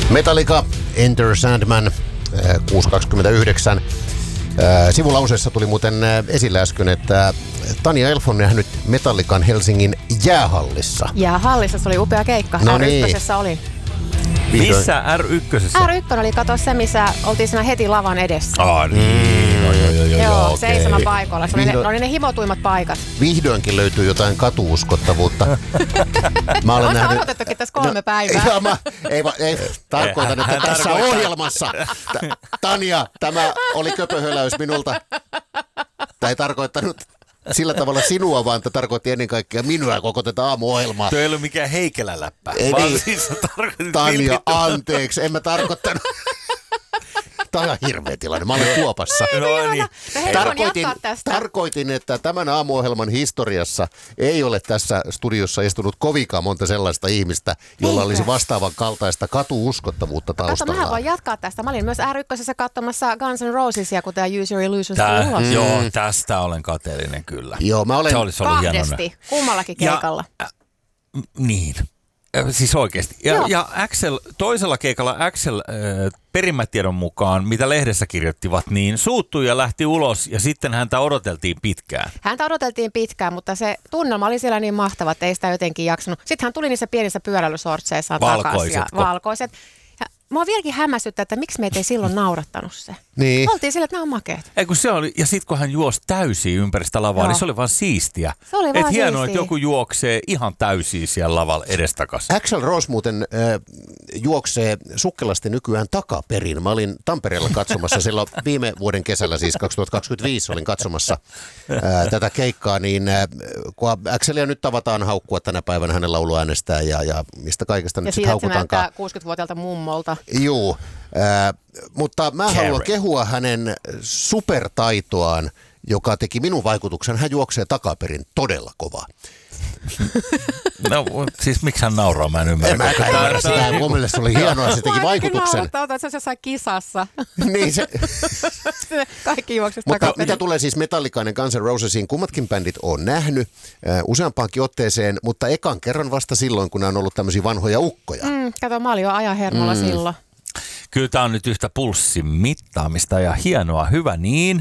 Metallica, Enter Sandman, 6.29. Sivulauseessa tuli muuten esille äsken, että Tanja Elf on nähnyt Metallican Helsingin jäähallissa. Jäähallissa, se oli upea keikka. No R1:ssä oli. Missä R1:ssä? R1 oli, kato se, missä oltiin siinä heti lavan edessä. Joo, seisoma paikoilla. Se oli ne himotuimmat paikat. Vihdoinkin löytyy jotain katuuskottavuutta. On se odotettukin tässä 3 päivää. Ei tarkoitan, että tässä ohjelmassa. Tanja, tämä oli köpöhöläys minulta. Tämä ei tarkoittanut sillä tavalla sinua, vaan että tarkoitti ennen kaikkea minua koko tätä aamuohjelmaa. Tuo ei ollut mikään Heikelä-läppä. Ei vaan niin. Siis Tanja, anteeksi, en mä tarkoittanut. Tämä on hirveä tilanne. Mä olen Kuopassa. No niin. Tarkoitin, että tämän aamuohjelman historiassa ei ole tässä studiossa istunut kovinkaan monta sellaista ihmistä, jolla olisi vastaavan kaltaista katuuskottavuutta taustallaan. Mä voin jatkaa tästä. Mä olin myös R1:ssä katsomassa Guns N' Rosesia, kun tämä Use Your Illusions tuli ulos. Joo, tästä olen kateellinen kyllä. Joo, mä olen se olisi ollut kahdesti, kummallakin keikalla. Niin. Siis oikeasti. Ja Axel, toisella keikalla Axel perimmätiedon mukaan, mitä lehdessä kirjoittivat, niin suuttui ja lähti ulos ja sitten häntä odoteltiin pitkään. Häntä odoteltiin pitkään, mutta se tunnelma oli siellä niin mahtava, että ei sitä jotenkin jaksanut. Sitten hän tuli niissä pienissä pyöräilysortseissaan takaisin. Valkoiset. Ja mä oon vieläkin hämmästyttä, että miksi meitä ei silloin naurattanut se. Niin. Oltiin sillä, että nämä on makeet. Ei, kun se oli, ja sitten kun hän juosi täysiä ympäri sitä lavaa, niin se oli vaan siistiä. Se oli vaan hienoa, siistiä. että joku juoksee ihan täysiä siellä lavalla edestakas. Axl Rose muuten juoksee sukkelasti nykyään takaperin. Mä olin Tampereella katsomassa silloin viime vuoden kesällä, siis 2025 olin katsomassa tätä keikkaa, niin kun Axelia nyt tavataan haukkua tänä päivänä hänen lauluäänestään ja mistä kaikesta nyt sitten haukutaankaan. Ja siitä se näyttää 60-vuotiaalta mummolta. Juu, mutta mä haluan kehua hänen supertaitoaan, joka teki minun vaikutuksen. Hän juoksee takaperin todella kovaa. No siis miksi hän nauraa, mä en ymmärrä. En mä ymmärrä sitä. Mun mielestä se oli hienoa, se teki vaikutuksen. Mä se on jossain kisassa. Niin se. Kaikki juoksesta Mutta takaperin. mitä tulee siis Metallicaan ja Guns N' Rosesiin, kummatkin bändit on nähnyt useampaankin otteeseen, mutta ekan kerran vasta silloin, kun ne on ollut tämmöisiä vanhoja ukkoja. Kato, mä olin jo ajahermolla silloin. Kyllä tämä on nyt yhtä pulssin mittaamista ja hienoa, hyvä niin.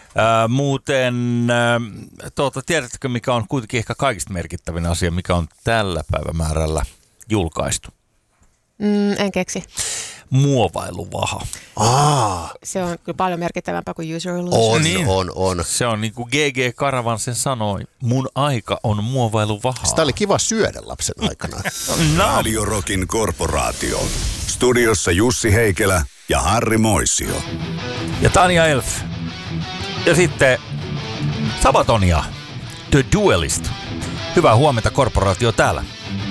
Muuten, tiedättekö mikä on kuitenkin ehkä kaikista merkittävin asia, mikä on tällä päivämäärällä julkaistu? En keksi. Muovailuvaha. Se on kyllä paljon merkittävämpää kuin Use Your Illusions. On. Se on niin kuin G.G. Karavan sen sanoi, mun aika on muovailuvaha. Sitä oli kiva syödä lapsen aikana. Radio Rockin korporaatio. Studiossa Jussi Heikelä ja Harri Moisio. Ja Tanja Elf. Ja sitten Sabatonia, The Duelist. Hyvää huomenta, korporaatio täällä.